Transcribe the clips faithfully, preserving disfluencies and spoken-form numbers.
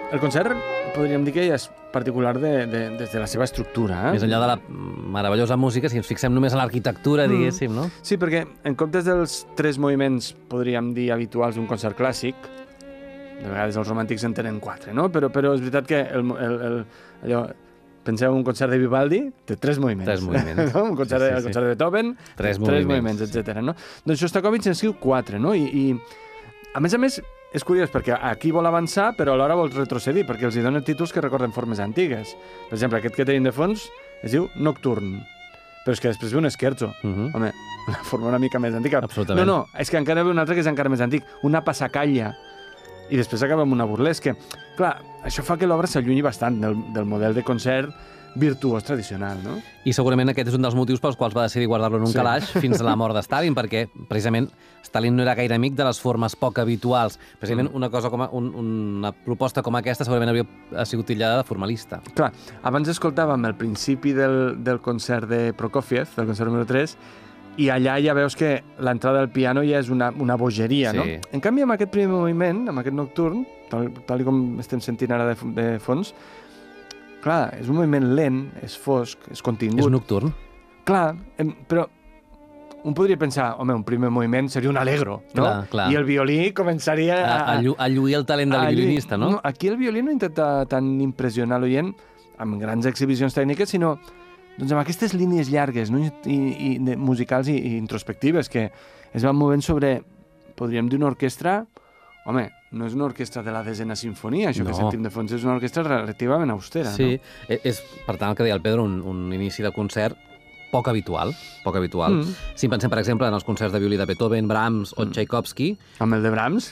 el concert podríem dir que ja és particular de, de, des de la seva estructura. Eh? Més enllà de la meravellosa música, si ens fixem només en l'arquitectura, mm. diguéssim, no? Sí, perquè en comptes dels tres moviments, podríem dir, habituals d'un concert clàssic, de vegades els romàntics en tenen quatre, no? Però, però és veritat que el, el, el, allò, penseu en un concert de Vivaldi, té tres moviments. Tres moviments. No? Un concert, sí, sí, de, sí. concert de Beethoven, tres, tres moviments, moviments, etcètera. No? Doncs Shostakovich en escriu quatre, no? I, i a més a més, és curiós, perquè aquí vol avançar, però alhora vol retrocedir, perquè els hi dona títols que recorden formes antigues. Per exemple, aquest que tenim de fons es diu Nocturn, però és que després ve un scherzo. Uh -huh. Home, una forma una mica més antiga. Absolutament. No, no, és que encara ve un altre que és encara més antic, una passacaglia, i després acaba amb una burlesque. Clar, això fa que l'obra s'allunyi bastant del, del model de concert virtuós tradicional, no? I segurament aquest és un dels motius pels quals va decidir guardar-lo en un sí. calaix fins a la mort de Stalin, perquè precisament Stalin no era gaire amic de les formes poc habituals. Precisament mm. una, cosa com a, un, una proposta com aquesta segurament hauria sigut titllada de formalista. Clar, abans escoltàvem el principi del, del concert de Prokofiev, del concert número tres, i allà ja veus que l'entrada del piano ja és una, una bogeria, sí. no? En canvi, amb aquest primer moviment, amb aquest nocturn, tal, tal com estem sentint ara de, de fons, clar, és un moviment lent, és fosc, és contingut. És nocturn. Clar, però un podria pensar, home, un primer moviment seria un allegro, no? Clar, clar. I el violí començaria a... A, a, llu a lluir el talent del violinista, no? no? Aquí el violí no intenta tant impressionar l'oient amb grans exhibicions tècniques, sinó doncs amb aquestes línies llargues, no? I, i, i musicals i, i introspectives que es van movent sobre, podríem dir, una orquestra. Home, no és una orquestra de la desena sinfonia, això no. que sentim de fons, és una orquestra relativament austera, sí. no? Sí, és, per tant, el que deia el Pedro, un, un inici de concert poc habitual, poc habitual. Mm. Si pensem, per exemple, en els concerts de violí de Beethoven, Brahms o mm. Tchaikovsky... Amb el de Brahms?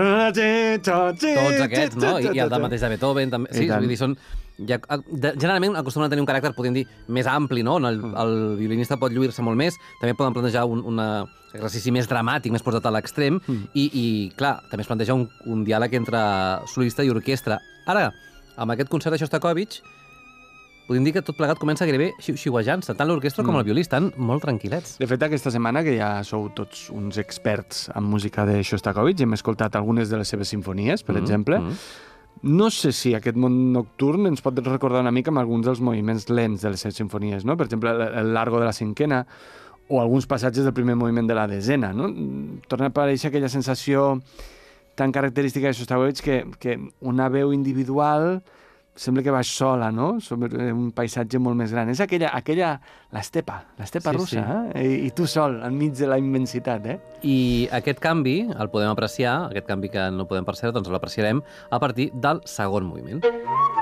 Tots aquests, no? I, i el del mateix de Beethoven, també. Sí, vull dir, són... Ja, generalment acostumen a tenir un caràcter, podem dir, més ampli, no? El, el violinista pot lluir-se molt més, també poden plantejar un una exercici més dramàtic, més portat a l'extrem, mm. i, i, clar, també es planteja un, un diàleg entre solista i orquestra. Ara, amb aquest concert de Shostakovich, podem dir que tot plegat comença gairebé xiuxiuejant-se. Tant l'orquestra mm. com el violí estan molt tranquil·lets. De fet, aquesta setmana, que ja sou tots uns experts en música de Shostakovich, hem escoltat algunes de les seves sinfonies, per mm. exemple, mm. no sé si aquest món nocturn ens pot recordar una mica amb alguns dels moviments lents de les seves sinfonies, no? Per exemple, el Largo de la cinquena o alguns passatges del primer moviment de la desena, no? Torna a aparèixer aquella sensació tan característica de Shostakovich que, que una veu individual sembla que baix sola, no? Sobre un paisatge molt més gran. És aquella, aquella l'estepa, l'estepa sí, russa, sí. eh? I, I tu sol, enmig de la immensitat, eh? I aquest canvi el podem apreciar, aquest canvi que no podem percebre, doncs l'apreciarem a partir del segon moviment.